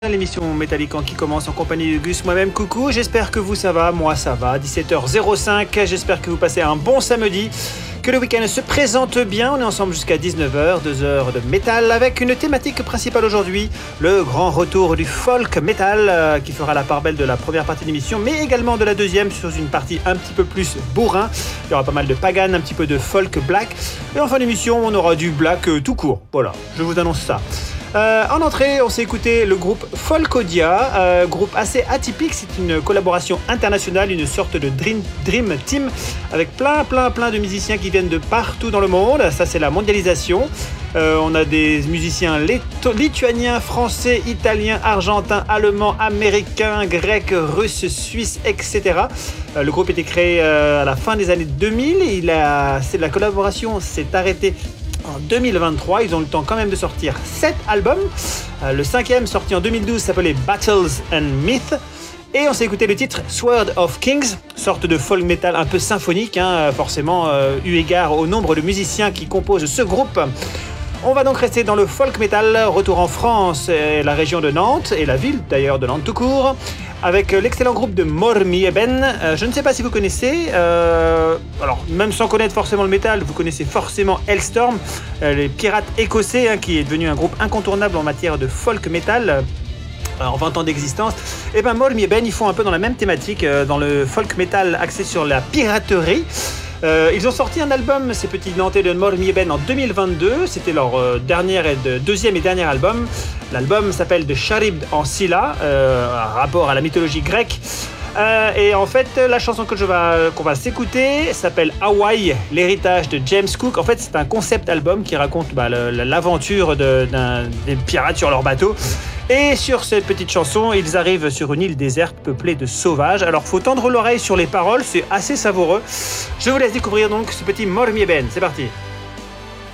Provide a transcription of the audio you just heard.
L'émission Métallican qui commence en compagnie de Gus, moi-même, coucou, j'espère que vous ça va, moi ça va, 17h05, j'espère que vous passez un bon samedi, que le week-end se présente bien, on est ensemble jusqu'à 19h, 2 heures de métal avec une thématique principale aujourd'hui, le grand retour du folk metal qui fera la part belle de la première partie de l'émission, mais également de la deuxième sur une partie un petit peu plus bourrin, il y aura pas mal de pagan, un petit peu de folk black, et en fin d'émission on aura du black tout court, voilà, je vous annonce ça. En entrée, on s'est écouté le groupe Folkodia, groupe assez atypique, c'est une collaboration internationale, une sorte de dream team avec plein de musiciens qui viennent de partout dans le monde, ça c'est la mondialisation. On a des musiciens lituaniens, français, italiens, argentins, allemands, américains, grecs, russes, suisses, etc. Le groupe a été créé à la fin des années 2000, la collaboration s'est arrêtée en 2023, ils ont le temps quand même de sortir 7 albums. Le 5e, sorti en 2012, s'appelait Battles and Myth. Et on s'est écouté le titre Sword of Kings, sorte de folk metal un peu symphonique, forcément eu égard au nombre de musiciens qui composent ce groupe. On va donc rester dans le folk metal, retour en France, et la région de Nantes, et la ville d'ailleurs de Nantes tout court, avec l'excellent groupe de Mormieben. Je ne sais pas si vous connaissez, alors même sans connaître forcément le métal, vous connaissez forcément Hellstorm, les pirates écossais, qui est devenu un groupe incontournable en matière de folk metal. En 20 ans d'existence, et Mormieben, ils font un peu dans la même thématique, dans le folk metal axé sur la piraterie. Ils ont sorti un album, ces petits Nantais de Mormieben, en 2022. C'était leur deuxième et dernier album. L'album s'appelle The Charybde en Scylla, un rapport à la mythologie grecque. Et en fait, la chanson qu'on va s'écouter s'appelle Hawaii, l'héritage de James Cook. En fait, c'est un concept album qui raconte l'aventure des pirates sur leur bateau. Et sur cette petite chanson, ils arrivent sur une île déserte peuplée de sauvages. Alors, faut tendre l'oreille sur les paroles, c'est assez savoureux. Je vous laisse découvrir donc ce petit Mormieben. C'est parti.